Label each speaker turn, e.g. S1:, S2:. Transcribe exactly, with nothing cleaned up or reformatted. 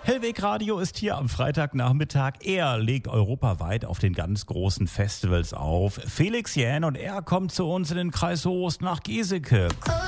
S1: Hellweg Radio ist hier am Freitagnachmittag. Er legt europaweit auf den ganz großen Festivals auf. Felix Jähn und er kommt zu uns in den Kreis Soest nach Geseke.